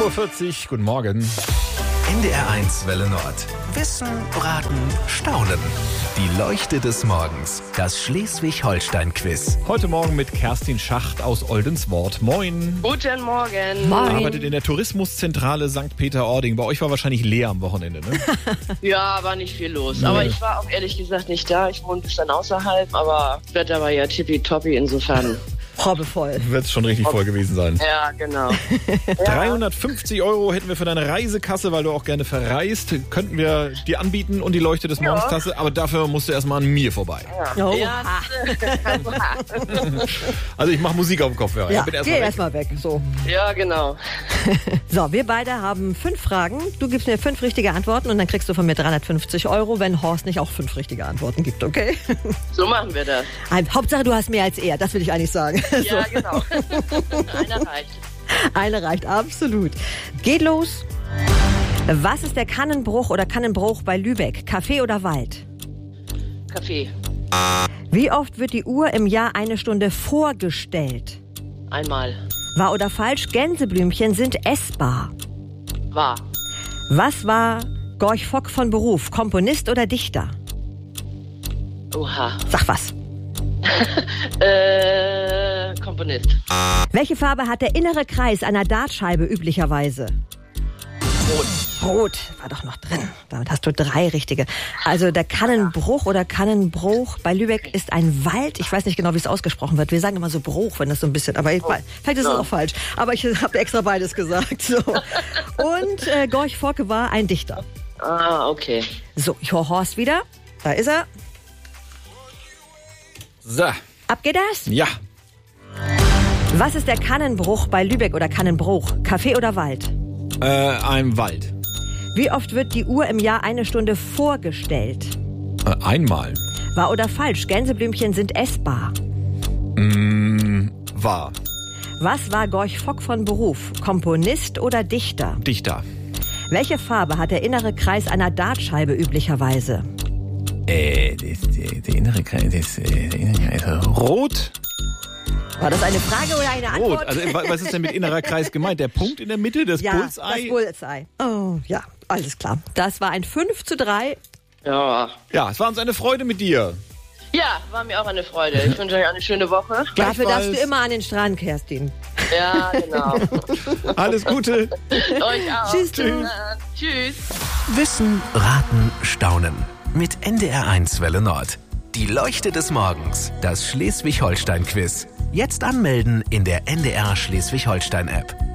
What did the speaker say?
7:40 Uhr, guten Morgen. NDR1 Welle Nord. Wissen, Raten, Staunen. Die Leuchte des Morgens. Das Schleswig-Holstein-Quiz. Heute Morgen mit Kerstin Schacht aus Oldenswort. Moin. Guten Morgen. Arbeitet in der Tourismuszentrale St. Peter-Ording. Bei euch war wahrscheinlich leer am Wochenende, ne? Ja, war nicht viel los. Aber ich war auch ehrlich gesagt nicht da. Ich wohne ein bisschen außerhalb, aber das Wetter war ja tippitoppi, insofern. Probbevoll. Wird schon richtig voll gewesen sein. Ja, genau. 350 € hätten wir für deine Reisekasse, weil du auch gerne verreist. Könnten wir dir anbieten und die Leuchte des Morgens Tasse, aber dafür musst du erstmal an mir vorbei. Oh. Ja. Also ich mache Musik auf dem Kopfhörer. Ja, Ich bin geh erstmal weg. So. Ja, genau. So, wir beide haben 5 Fragen. Du gibst mir 5 richtige Antworten und dann kriegst du von mir 350 €, wenn Horst nicht auch 5 richtige Antworten gibt, okay? So machen wir das. Hauptsache, du hast mehr als er, das will ich eigentlich sagen. Ja, genau. Einer reicht. Eine reicht, absolut. Geht los. Was ist der Kannenbruch oder Kannenbruch bei Lübeck? Café oder Wald? Kaffee. Wie oft wird die Uhr im Jahr eine Stunde vorgestellt? Einmal. Wahr oder falsch? Gänseblümchen sind essbar. Wahr. Was war Gorch Fock von Beruf? Komponist oder Dichter? Oha. Sag was. Komponist. Welche Farbe hat der innere Kreis einer Dartscheibe üblicherweise? Rot. Rot. War doch noch drin. Damit hast du 3 richtige. Also der Kannenbruch oder Kannenbruch bei Lübeck ist ein Wald. Ich weiß nicht genau, wie es ausgesprochen wird. Wir sagen immer so Bruch, wenn das so ein bisschen... Aber vielleicht ist es auch falsch. Aber ich habe extra beides gesagt. So. Und Gorch Fock war ein Dichter. Ah, okay. So, ich höre Horst wieder. Da ist er. So, Ab geht das. ja. Was ist der Kannenbruch bei Lübeck oder Kannenbruch? Café oder Wald? Ein Wald. Wie oft wird die Uhr im Jahr eine Stunde vorgestellt? Einmal. Wahr oder falsch? Gänseblümchen sind essbar. War. Was war Gorch Fock von Beruf? Komponist oder Dichter? Dichter. Welche Farbe hat der innere Kreis einer Dartscheibe üblicherweise? Der innere Kreis, rot? War das eine Frage oder eine Antwort? Rot. Also, was ist denn mit innerer Kreis gemeint? Der Punkt in der Mitte, das ja, Bullseye? das Bullseye. Oh, ja, alles klar. Das war ein 5:3. Ja. Ja, es war uns eine Freude mit dir. Ja, war mir auch eine Freude. Ich wünsche euch eine schöne Woche. Dafür darfst du immer an den Strand, Kerstin. Ja, genau. Alles Gute. Euch auch. Tschüss. Tschüss. Wissen, Raten, Staunen. Mit NDR1 Welle Nord. Die Leuchte des Morgens. Das Schleswig-Holstein-Quiz. Jetzt anmelden in der NDR Schleswig-Holstein-App.